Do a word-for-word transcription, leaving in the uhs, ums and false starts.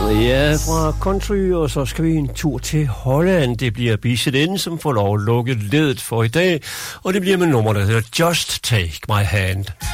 Ja, fra country, og så skal vi en tur til Holland. Det bliver B Z N, som får lov at lukke ledet for i dag, og det bliver med nummer, der hedder Just Take My Hand.